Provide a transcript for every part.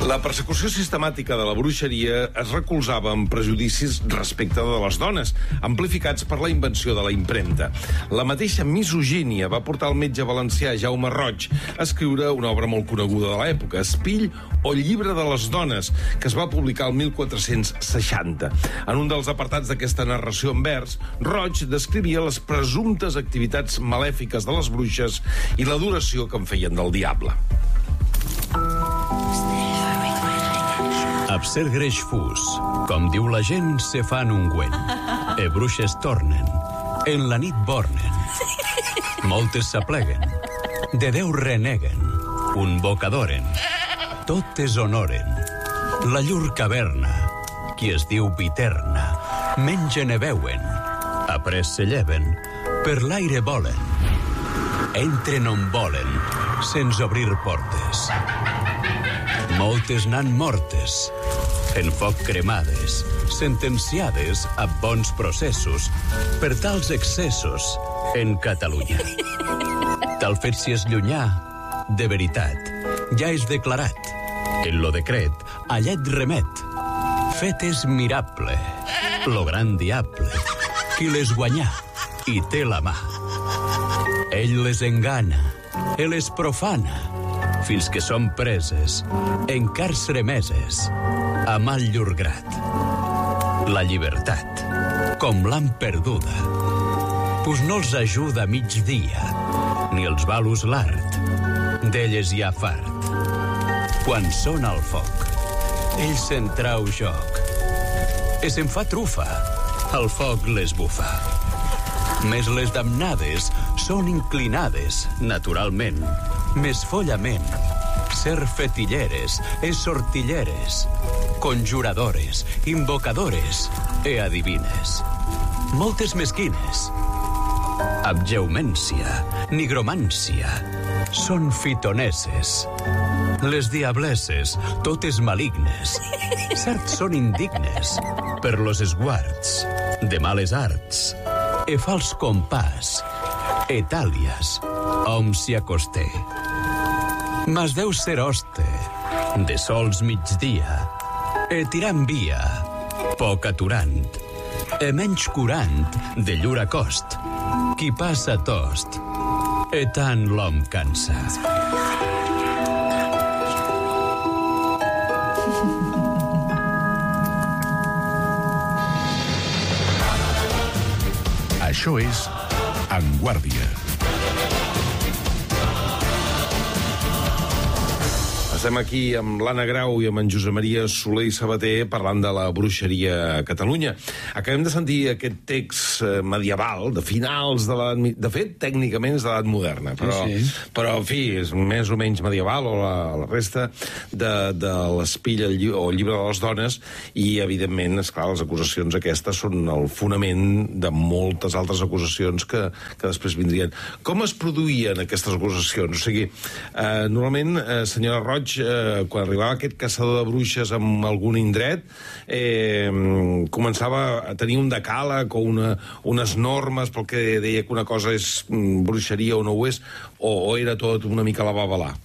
La persecució sistemàtica de la bruixeria es recolzava en prejudicis respecte de les dones, amplificats per la invenció de la impremta. La mateixa misogínia va portar el metge valencià Jaume Roig a escriure una obra molt coneguda de l'època, Espill o Llibre de les dones, que es va publicar el 1460. En un dels apartats d'aquesta narració en vers, Roig descrivia les presumptes activitats malèfiques de les bruixes i l'adoració que en feien del diable. Abser greix fus, com diu la gent, se fan ungüent. E bruixes tornen, en la nit bornen. Moltes s'apleguen, de Déu reneguen, un boc adoren, totes honoren. La llur caverna, qui es diu Viterna, mengen e beuen, après se lleven, per l'aire volen. Entren on volen, sense obrir portes. Moltes n'han mortes, en foc cremades, sentenciades a bons processos per tals excessos en Catalunya. Tal fet si és llunyà, de veritat, ja és declarat. En lo decret, allà et remet. Fet és mirable, lo gran diable, qui les guanyà i té la mà. Ell les engana, ell les profana, fins que són preses, en càrcer emeses, a mal llur grat. La llibertat, com l'han perduda, pues no els ajuda a migdia, ni els valos l'art, d'elles hi ha fart. Quan són al foc, ells se'n trau joc, i se'n fa trufa, el foc les bufa. Més les damnades són inclinades, naturalment, més follament, ser fetilleres, sortilleres, conjuradores, invocadores e adivines. Moltes mesquines. Abgeumència, nigromància, són fitoneses. Les diableses, totes malignes, cert són indignes per los esguards de males arts, e fals compàs, etàlies, hom s'hi acosté. Mas deu ser hoste, de sols migdia, e tirant via, poc aturant, e menys curant de llur acost, qui passa tost, e tant l'hom cansa. Això és En Guàrdia. Estem aquí amb l'Anna Grau i amb en Josep Maria Soler i Sabater parlant de la bruixeria a Catalunya. Acabem de sentir aquest text medieval de finals de l'edat... De fet, tècnicament és de l'edat moderna, però en fi, és més o menys medieval, o la resta de l'Espill o el Llibre de les dones, i, evidentment, esclar, les acusacions aquestes són el fonament de moltes altres acusacions que després vindrien. Com es produïen aquestes acusacions? O sigui, normalment, senyora Roig, quan arribava aquest caçador de bruixes en algun indret, començava a tenir un decàleg o unes normes pel que deia que una cosa és bruixeria o no ho és, o era tot una mica la babalà?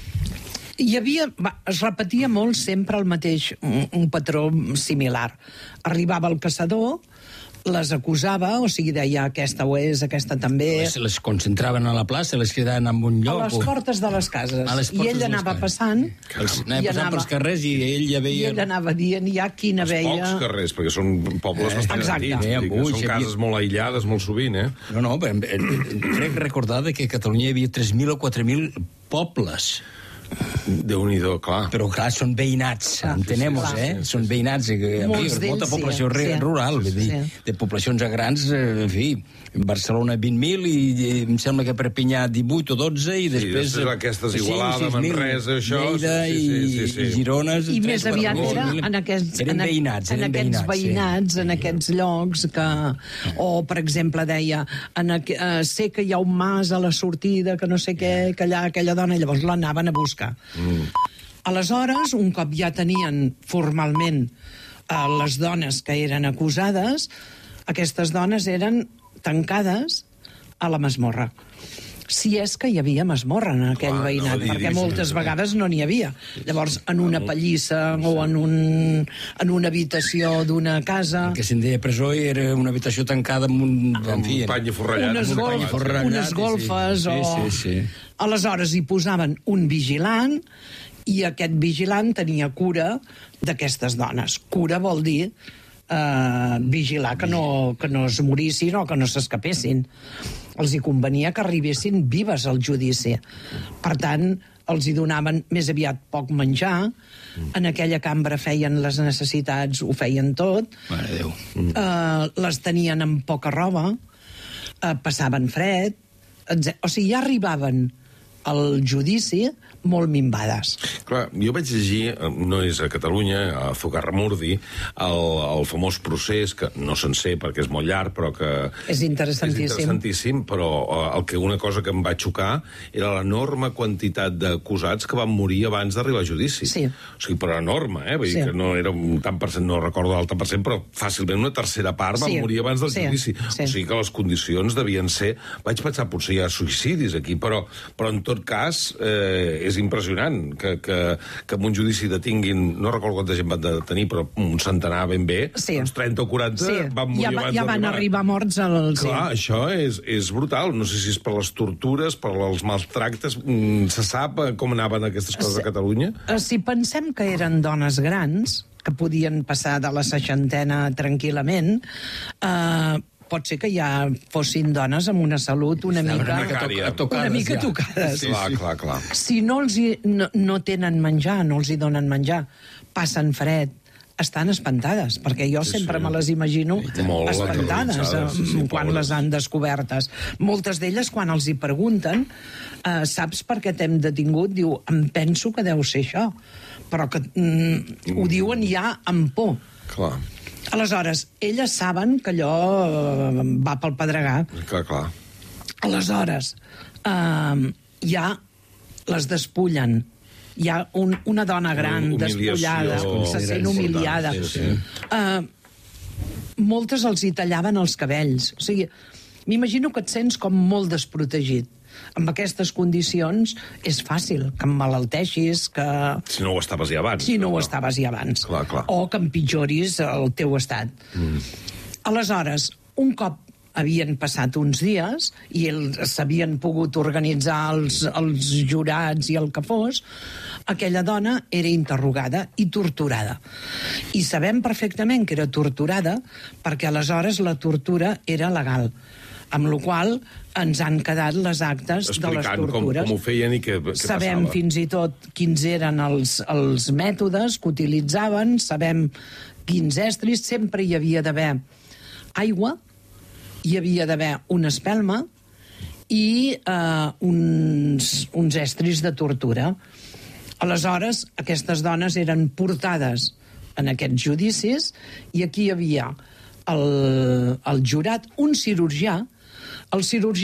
Es repetia molt sempre el mateix, un patró similar. Arribava el caçador, les acusava, o sigui, deia aquesta ho és, aquesta també... Les concentraven a la plaça, les quedaven en un lloc... A les portes de les cases. I ell anava passant... Anava passant pels carrers i ell ja veia... I ell anava dient ja quina veia... Els pocs carrers, perquè són pobles bastant antics. Són cases molt aïllades, molt sovint, eh? No, crec recordar que a Catalunya hi havia 3.000 o 4.000 pobles. Déu-n'hi-do, clar. Però clar, són veïnats, entenem-nos, són veïnats, molta població rural, de poblacions grans, en fi, Barcelona 20.000 i em sembla que Perpinyà 18 o 12 i després... Sí, aquestes Igualada, Manresa, això... Lleida i Girona... I més aviat era en aquests veïnats, en aquests llocs que... O, per exemple, deia, sé que hi ha un mas a la sortida, que no sé què, que allà aquella dona, llavors l'anaven a buscar. Aleshores, un cop ja tenien formalment les dones que eren acusades, aquestes dones eren tancades a la masmorra. si és que hi havia masmorra en aquell veïnat, perquè moltes vegades no n'hi havia. Llavors, en una pallissa o en una habitació d'una casa... El que se'n deia presó era una habitació tancada amb un pany forrellat. Unes golfes o... Sí. Aleshores, hi posaven un vigilant i aquest vigilant tenia cura d'aquestes dones. Cura vol dir vigilar que no es morissin o que no s'escapessin. Els hi convenia que arribessin vives al judici. Per tant, els hi donaven més aviat poc menjar, en aquella cambra feien les necessitats, ho feien tot, Mare Déu. Les tenien amb poca roba, passaven fred, o sigui, ja arribaven al judici molt minvades. Clar, jo vaig llegir, no és a Catalunya, a Zugarramurdi, el famós procés, que no se'n sé perquè és molt llarg, però que... És interessantíssim. Però una cosa que em va xocar era l'enorme quantitat d'acusats que van morir abans d'arribar a judici. Sí. O sigui, però enorme, Vull dir que no era un tant per cent, no recordo l'altre per cent, però fàcilment una tercera part van morir abans del judici. O sigui que les condicions devien ser... Vaig pensar, potser hi ha suïcidis aquí, però en tot cas és impressionant que en un judici detinguin, no recordo quanta gent van detenir, però un centenar ben bé, uns 30 o 40 van morir abans d'arribar. Ja van arribar morts al... Clar, això és brutal. No sé si és per les tortures, per els maltractes. Se sap com anaven aquestes coses a Catalunya? Si pensem que eren dones grans, que podien passar de la 60ena tranquil·lament, pot ser que ja fossin dones amb una salut una mica tocades. Sí. Clar. Si no tenen menjar, no els hi donen menjar, passen fred, estan espantades, perquè jo sempre me les imagino espantades quan les han descobertes. Moltes d'elles, quan els hi pregunten, saps per què t'hem detingut? Diu, em penso que deu ser això, però que ho diuen ja amb por. Clar. Aleshores, elles saben que allò va pel pedregar. Clar. Aleshores, ja les despullen. Hi ha una dona gran despullada, se sent humiliada. Sí. Moltes els hi tallaven els cabells. O sigui, m'imagino que et sents com molt desprotegit. Amb aquestes condicions és fàcil que emmalalteixis, que... Si no ho estaves ja abans. Clar. O que empitjoris el teu estat. Aleshores, un cop havien passat uns dies i s'havien pogut organitzar els jurats i el que fos, aquella dona era interrogada i torturada. I sabem perfectament que era torturada perquè aleshores la tortura era legal. Amb la qual ens han quedat les actes de les tortures. Com ho feien i què passava. Sabem fins i tot quins eren els mètodes que utilitzaven, sabem quins estris, sempre hi havia d'haver aigua, hi havia d'haver una espelma i uns estris de tortura. Aleshores, aquestes dones eren portades en aquests judicis i aquí hi havia el jurat, un cirurgià. El cirurgià